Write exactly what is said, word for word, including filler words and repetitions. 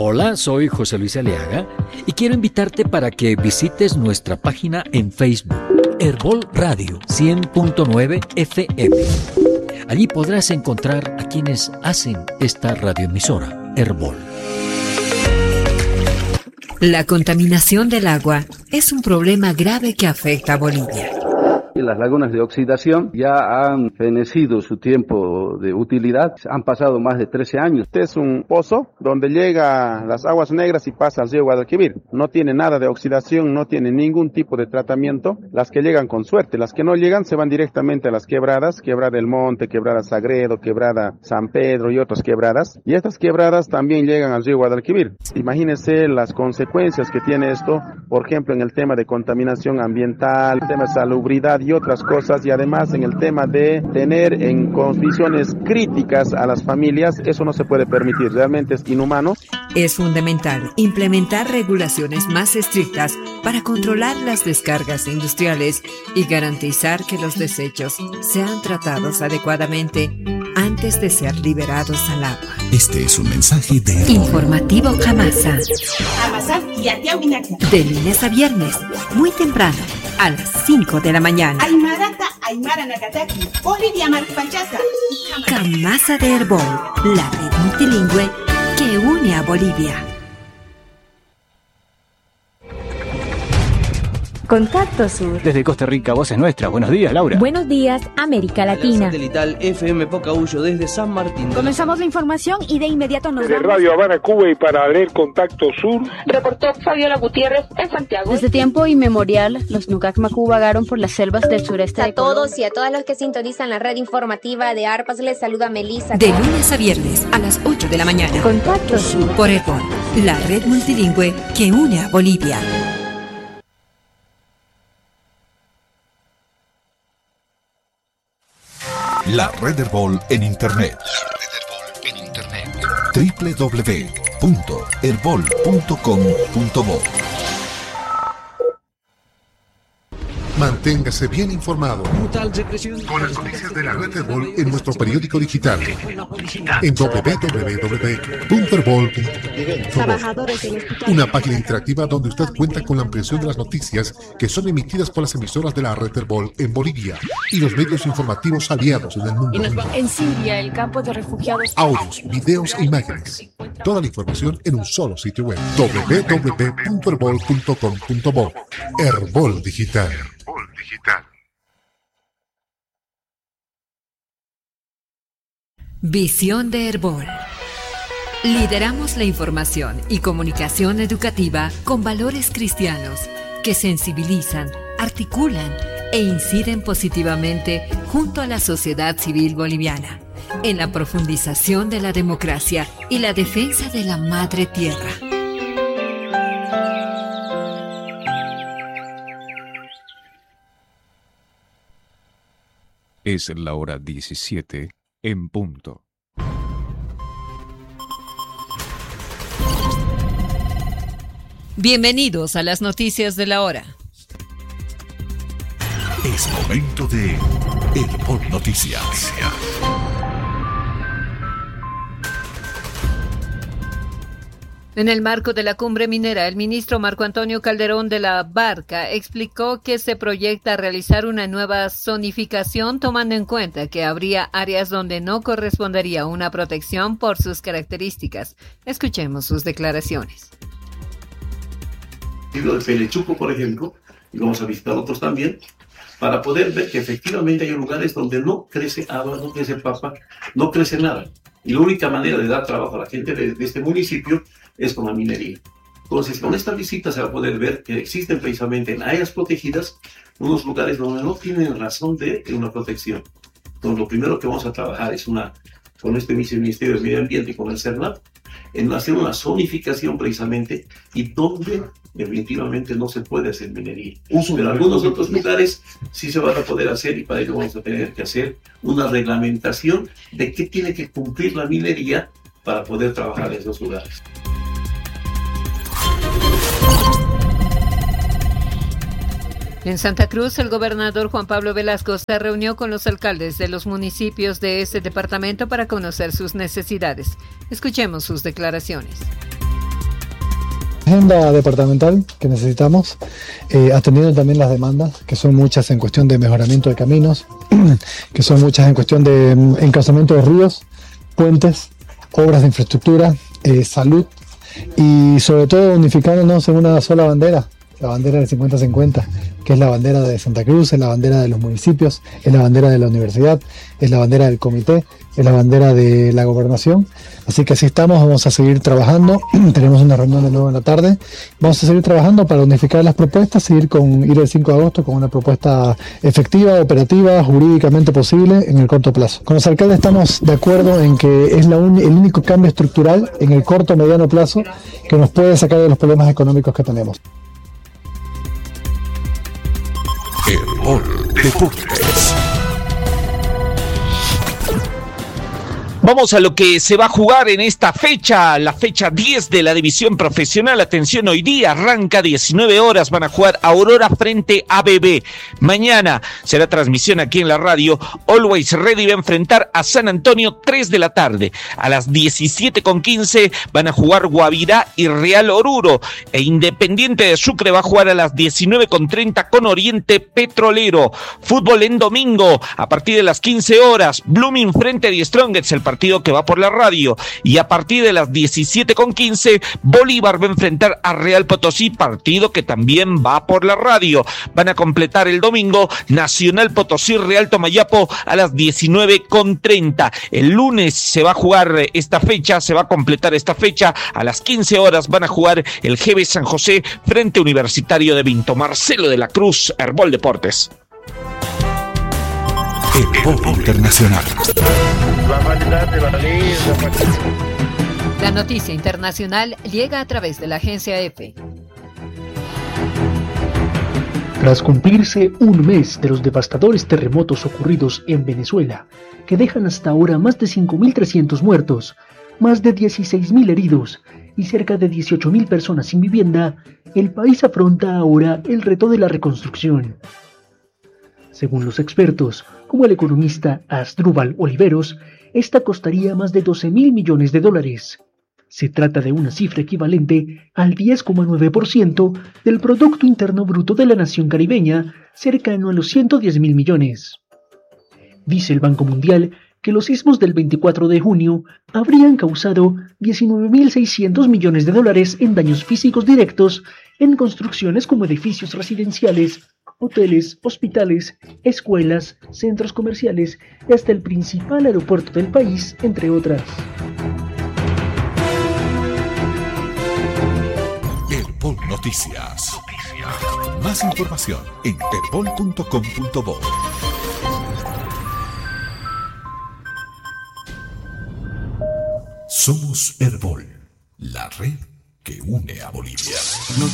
Hola, soy José Luis Aliaga y quiero invitarte para que visites nuestra página en Facebook, Herbol Radio cien punto nueve F M. Allí podrás encontrar a quienes hacen esta radioemisora, Herbol. La contaminación del agua es un problema grave que afecta a Bolivia. Las lagunas de oxidación ya han fenecido su tiempo de utilidad, han pasado más de trece años. Este es un pozo donde llega las aguas negras y pasa al río Guadalquivir. No tiene nada de oxidación, no tiene ningún tipo de tratamiento. Las que llegan con suerte, las que no llegan se van directamente a las quebradas, Quebrada del Monte, Quebrada Sagredo, Quebrada San Pedro y otras quebradas. Y estas quebradas también llegan al río Guadalquivir. Imagínense las consecuencias que tiene esto, por ejemplo, en el tema de contaminación ambiental, el tema de salubridad y otras cosas, y además en el tema de tener en condiciones críticas a las familias. Eso no se puede permitir, realmente es inhumano. Es fundamental implementar regulaciones más estrictas para controlar las descargas industriales y garantizar que los desechos sean tratados adecuadamente antes de ser liberados al agua. Este es un mensaje de Informativo Jamasa. De lunes a viernes, muy temprano, a las cinco de la mañana. Jamasa de Herbol, la red multilingüe que une a Bolivia. Contacto Sur. Desde Costa Rica, voz es nuestra. Buenos días, Laura. Buenos días, América Latina. Satelital F M Pocahuyo desde San Martín. Comenzamos la información y de inmediato nos de vamos. Radio Habana, Cuba, y para leer Contacto Sur, reportó Fabiola Gutiérrez en Santiago. Desde tiempo inmemorial, los Nucacmacu vagaron por las selvas del sureste a de Colombia. A todos y a todas los que sintonizan la red informativa de ARPAS, les saluda Melissa. De lunes a viernes a las ocho de la mañana. Contacto Sur. Por Herbol, la red multilingüe que une a Bolivia. La Red Herbol en Internet. La Red Herbol en Internet. doble u doble u doble u punto herbol punto com punto bo. Manténgase bien informado con las noticias de la Red Herbol en nuestro periódico digital en doble u doble u doble u punto herbol punto bo. Una página interactiva donde usted cuenta con la ampliación de las noticias que son emitidas por las emisoras de la Red Herbol en Bolivia y los medios informativos aliados en el mundo. En Siria, el campo de refugiados. Audios, videos e imágenes. Toda la información en un solo sitio web. doble u doble u doble u punto herbol punto com punto bo. Herbol Digital. Digital. Visión de Herbol. Lideramos la información y comunicación educativa con valores cristianos que sensibilizan, articulan e inciden positivamente junto a la sociedad civil boliviana en la profundización de la democracia y la defensa de la madre tierra. Es la hora diecisiete en punto. Bienvenidos a las noticias de la hora. Es momento de Herbol Noticias. En el marco de la cumbre minera, el ministro Marco Antonio Calderón de la Barca explicó que se proyecta realizar una nueva zonificación tomando en cuenta que habría áreas donde no correspondería una protección por sus características. Escuchemos sus declaraciones. El Pelechuco, por ejemplo, y vamos a visitar otros también, para poder ver que efectivamente hay lugares donde no crece agua, no crece papa, no crece nada. Y la única manera de dar trabajo a la gente de, de este municipio es con la minería. Entonces, con esta visita se va a poder ver que existen precisamente en áreas protegidas unos lugares donde no tienen razón de una protección. Entonces, lo primero que vamos a trabajar es una, con este Ministerio de Medio Ambiente y con el CERNAP, en hacer una zonificación precisamente y donde definitivamente no se puede hacer minería. Pero en algunos otros lugares sí se van a poder hacer, y para ello vamos a tener que hacer una reglamentación de qué tiene que cumplir la minería para poder trabajar en esos lugares. En Santa Cruz, el gobernador Juan Pablo Velasco se reunió con los alcaldes de los municipios de este departamento para conocer sus necesidades. Escuchemos sus declaraciones. agenda departamental que necesitamos, eh, atendiendo también las demandas, que son muchas en cuestión de mejoramiento de caminos, que son muchas en cuestión de mm, encauzamiento de ríos, puentes, obras de infraestructura, eh, salud y sobre todo unificándonos en una sola bandera, la bandera del cincuenta cincuenta, que es la bandera de Santa Cruz, es la bandera de los municipios, es la bandera de la universidad, es la bandera del comité, es la bandera de la gobernación. Así que así estamos, vamos a seguir trabajando. Tenemos una reunión de nuevo en la tarde. Vamos a seguir trabajando para unificar las propuestas, seguir con ir el cinco de agosto con una propuesta efectiva, operativa, jurídicamente posible en el corto plazo. Con los alcaldes estamos de acuerdo en que es la un, el único cambio estructural en el corto o mediano plazo que nos puede sacar de los problemas económicos que tenemos. Herbol Deportes. Vamos a lo que se va a jugar en esta fecha, la fecha diez de la división profesional. Atención, hoy día arranca diecinueve horas, van a jugar Aurora frente a B B. Mañana será transmisión aquí en la radio. Always Ready va a enfrentar a San Antonio, tres de la tarde. A las diecisiete con quince van a jugar Guavirá y Real Oruro. E Independiente de Sucre va a jugar a las diecinueve con treinta con Oriente Petrolero. Fútbol en domingo, a partir de las quince horas, Blooming frente a The Strongest, el partido que va por la radio, y a partir de las diecisiete con quince Bolívar va a enfrentar a Real Potosí, partido que también va por la radio. Van a completar el domingo Nacional Potosí Real Tomayapo a las diecinueve con treinta. El lunes se va a jugar esta fecha, se va a completar esta fecha, a las quince horas van a jugar el G B San José frente a Universitario de Vinto. Marcelo de la Cruz, Herbol Deportes. Herbol Internacional. La noticia internacional llega a través de la agencia EFE. Tras cumplirse un mes de los devastadores terremotos ocurridos en Venezuela, que dejan hasta ahora más de cinco mil trescientos muertos, más de dieciséis mil heridos y cerca de dieciocho mil personas sin vivienda, el país afronta ahora el reto de la reconstrucción. Según los expertos, como el economista Asdrúbal Oliveros, esta costaría más de doce mil millones de dólares. Se trata de una cifra equivalente al diez coma nueve por ciento del Producto Interno Bruto de la nación caribeña, cercano a los ciento diez mil millones. Dice el Banco Mundial que los sismos del veinticuatro de junio habrían causado diecinueve mil seiscientos millones de dólares en daños físicos directos en construcciones como edificios residenciales, hoteles, hospitales, escuelas, centros comerciales y hasta el principal aeropuerto del país, entre otras. Herbol Noticias. Noticias. Más información en herbol punto com punto bo. Somos Herbol, la red que une a Bolivia.